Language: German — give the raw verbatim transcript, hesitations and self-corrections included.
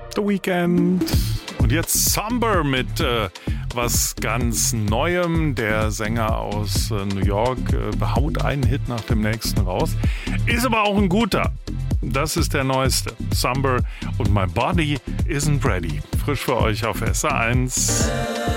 The Weeknd. Und jetzt Somber mit äh, was ganz Neuem. Der Sänger aus äh, New York äh, haut einen Hit nach dem nächsten raus. Ist aber auch ein guter. Das ist der neueste. Somber und My Body Isn't Ready. Frisch für euch auf S R eins.